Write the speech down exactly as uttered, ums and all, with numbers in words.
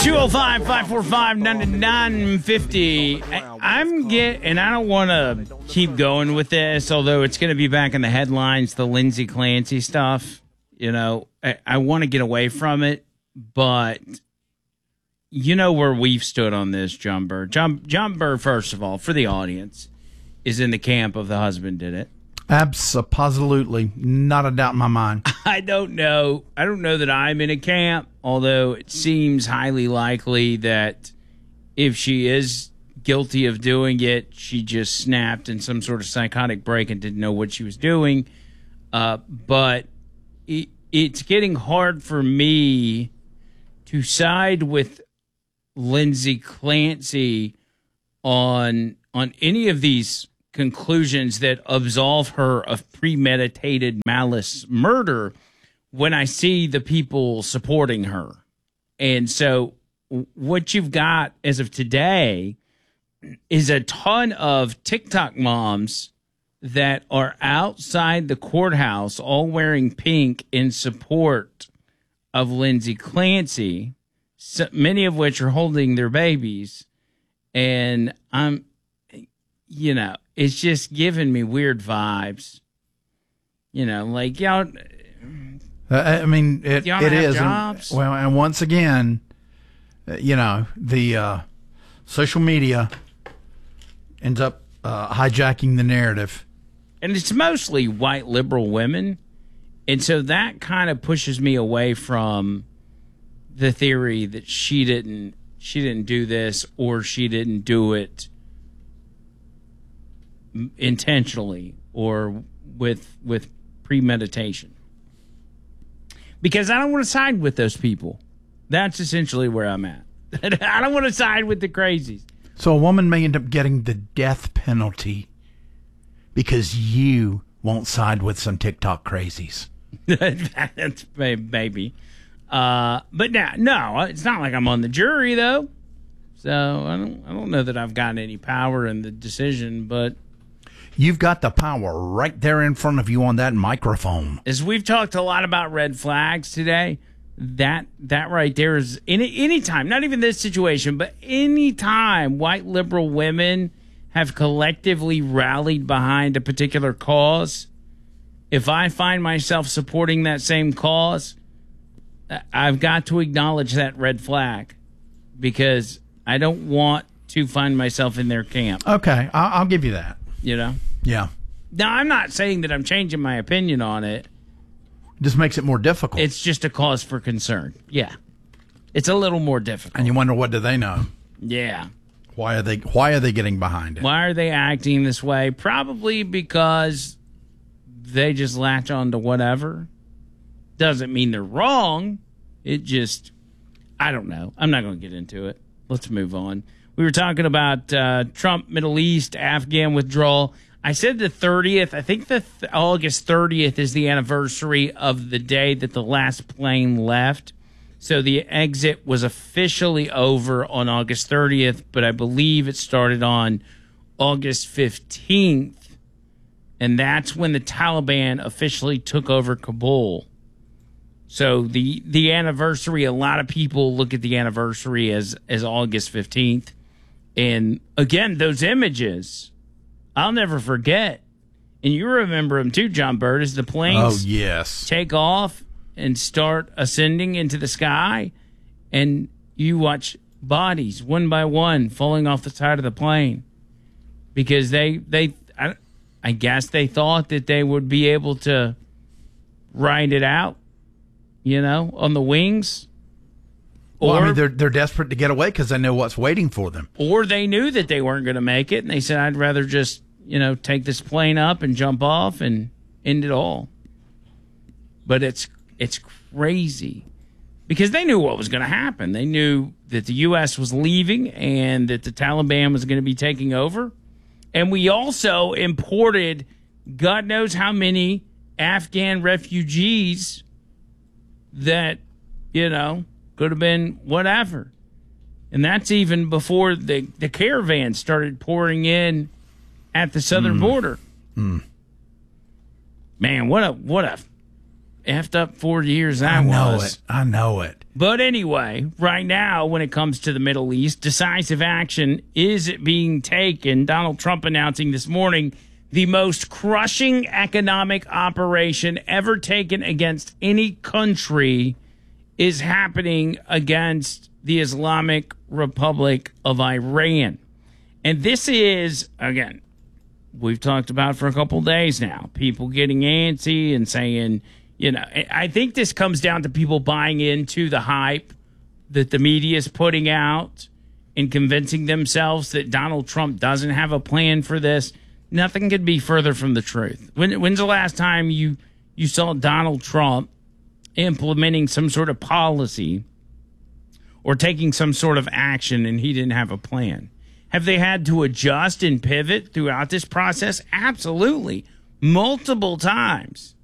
two oh five, five four five, nine nine five oh. I'm get, and I don't want to keep going with this, although it's going to be back in the headlines, the Lindsay Clancy stuff. You know, I, I want to get away from it, but you know where we've stood on this, John Burr. John, John Burr, first of all, for the audience, is in the camp of the husband did it. Absolutely. Not a doubt in my mind. I don't know. I don't know that I'm in a camp, although it seems highly likely that if she is guilty of doing it, she just snapped in some sort of psychotic break and didn't know what she was doing. Uh, but it, it's getting hard for me to side with Lindsay Clancy on on any of these conclusions that absolve her of premeditated malice murder when I see the people supporting her. And so what you've got as of today is a ton of TikTok moms that are outside the courthouse all wearing pink in support of Lindsay Clancy, so many of which are holding their babies. And I'm, you know, it's just giving me weird vibes. You know, like, y'all. Uh, I mean, it, y'all it have is. Jobs? And, well, and once again, uh, you know, the uh, social media ends up uh, hijacking the narrative. And it's mostly white liberal women. And so that kind of pushes me away from the theory that she didn't she didn't do this or she didn't do it intentionally or with with premeditation, because I don't want to side with those people. That's essentially where I'm at. I don't want to side with the crazies. So a woman may end up getting the death penalty because you won't side with some TikTok crazies. That's maybe, uh, but now no, it's not like I'm on the jury though. So I don't I don't know that I've got any power in the decision, but. You've got the power right there in front of you on that microphone. As we've talked a lot about red flags today, that that right there is any any time, not even this situation, but any time white liberal women have collectively rallied behind a particular cause, if I find myself supporting that same cause, I've got to acknowledge that red flag because I don't want to find myself in their camp. Okay, I'll, I'll give you that. You know? Yeah. Now, I'm not saying that I'm changing my opinion on it. Just makes it more difficult. It's just a cause for concern. Yeah. It's a little more difficult. And you wonder, what do they know? Yeah. Why are they Why are they getting behind it? Why are they acting this way? Probably because they just latch on to whatever. Doesn't mean they're wrong. It just, I don't know. I'm not going to get into it. Let's move on. We were talking about uh, Trump, Middle East, Afghan withdrawal. I said the thirtieth. I think the th- August thirtieth is the anniversary of the day that the last plane left. So the exit was officially over on August thirtieth, but I believe it started on August fifteenth. And that's when the Taliban officially took over Kabul. So the the anniversary, a lot of people look at the anniversary as, as August fifteenth. And again, those images, I'll never forget. And you remember them too, John Bird, as the planes oh, yes. take off and start ascending into the sky. And you watch bodies one by one falling off the side of the plane. Because they, they I, I guess they thought that they would be able to ride it out, you know, on the wings. Well, Or, I mean, they're they're desperate to get away because they know what's waiting for them. Or they knew that they weren't going to make it, and they said, I'd rather just, you know, take this plane up and jump off and end it all. But it's it's crazy because they knew what was going to happen. They knew that the U S was leaving and that the Taliban was going to be taking over. And we also imported God knows how many Afghan refugees that, you know, could have been whatever. And that's even before the, the caravans started pouring in at the southern mm. border. Mm. Man, what a what a effed up four years that I know was. it. I know it. But anyway, right now, when it comes to the Middle East, decisive action is being taken. Donald Trump announcing this morning the most crushing economic operation ever taken against any country is happening against the Islamic Republic of Iran. And this is, again, we've talked about for a couple days now, people getting antsy and saying, you know, I think this comes down to people buying into the hype that the media is putting out and convincing themselves that Donald Trump doesn't have a plan for this. Nothing could be further from the truth. When, when's the last time you, you saw Donald Trump implementing some sort of policy or taking some sort of action and he didn't have a plan? Have they had to adjust and pivot throughout this process? Absolutely. Multiple times.